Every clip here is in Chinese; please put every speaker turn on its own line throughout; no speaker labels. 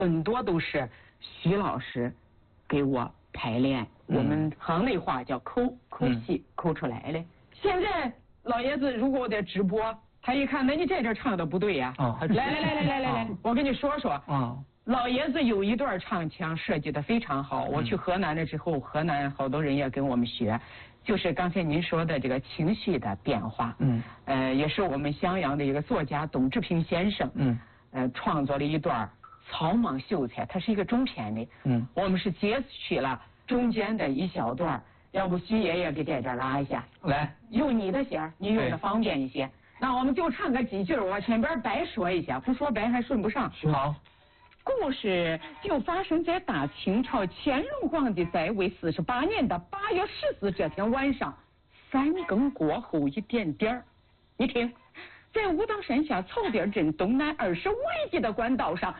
很多都是徐老师给我排练，我们行内话叫抠戏抠出来的。现在老爷子如果我在直播，他一看，那你这唱的不对呀。来，我跟你说说。老爷子有一段唱腔设计的非常好，我去河南了之后，河南好多人也跟我们学，就是刚才您说的这个情绪的变化。也是我们襄阳的一个作家董志平先生，创作了一段草莽秀才，它是一个中篇的。我们是截取了中间的一小段，要不徐爷爷给这拉一下？
来，
用你的弦，你用的方便一些。那我们就唱个几句，我前边白说一下，不说白还顺不上。
好。
故事就发生在大清朝乾隆皇帝在位48年的8月14这天晚上，3更过后一点点。你听，在武当山下曹店镇东南25里地的官道上，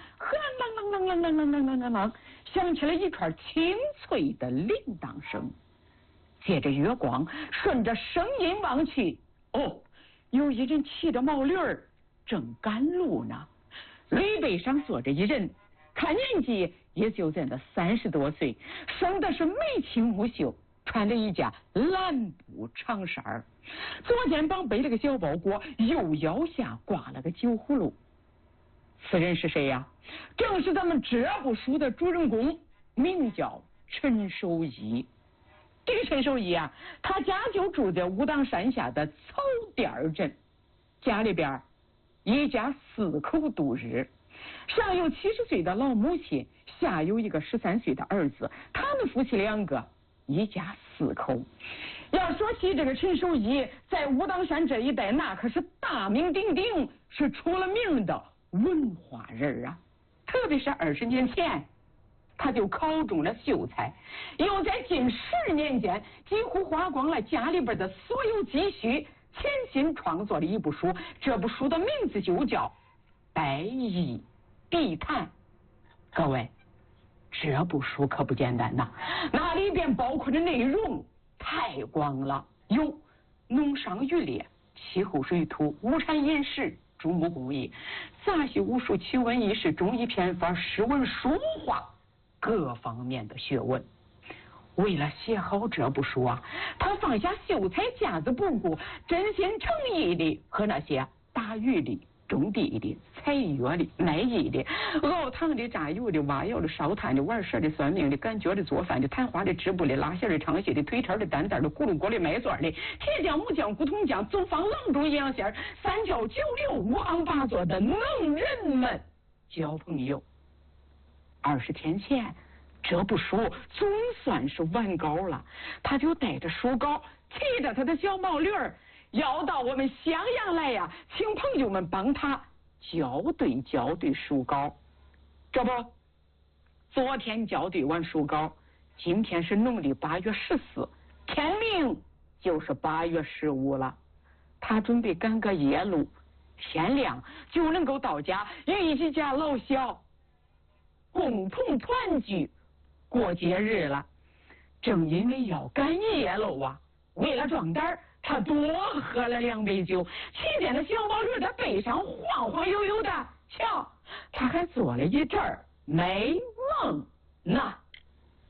啷响起了一串清脆的铃铛声。借着月光，顺着声音望去，有一人骑着毛驴儿正赶路呢。驴背上坐着一人，看年纪也就在那30多岁，生的是眉清目秀，穿着一件蓝布长衫儿，左肩膀背了个小包裹，右腰下挂了个酒葫芦。此人是谁呀？正是咱们这部书的主人公，名叫陈守义。这个陈守义啊，他家就住在武当山下的曹店镇，家里边一家4口度日，上有70岁的老母亲，下有一个13岁的儿子，他们夫妻2个，一家4口。要说起这个陈守义，在武当山这一带，那可是大名鼎鼎，是出了名的文化人啊。特别是20年前，他就考中了秀才，又在近10年间几乎花光了家里边的所有积蓄，潜心创作了一部书，这部书的名字就叫《百艺必谈》。各位，这部书可不简单呐，那里边包括的内容太广了，有农商渔猎、气候水土、物产饮食、竹木工艺、杂戏武术、奇闻异事、中医偏方、诗文书画，各方面的学问。为了写好这部书啊，他放下秀才架子不顾，真心诚意的和那些打鱼的、种地的、采药的、卖艺的、熬汤的、榨油的、挖窑的、烧炭的、玩蛇的、算命的、赶脚的、做饭的、弹花的、织布的、拉线的、唱戏的、腿摊的、担担的、咕噜锅的、卖钻的、铁匠、木匠、古铜匠、走坊郎中、阴阳仙、三教九流、五行八作的能人们交朋友。20天前，这部书总算是完稿了，他就带着书稿，骑着他的小毛驴儿，要到我们襄阳来呀，请朋友们帮他校对书稿。这不，昨天校对完书稿，今天是农历8月14，天明就是8月15了。他准备赶个夜路，天亮就能够到家，与一家老小共同团聚过节日了。正因为要赶夜路啊，为了壮胆儿，他多喝了2杯酒，骑在那小毛驴的背上晃晃悠悠的，瞧，他还做了一阵儿美梦呢。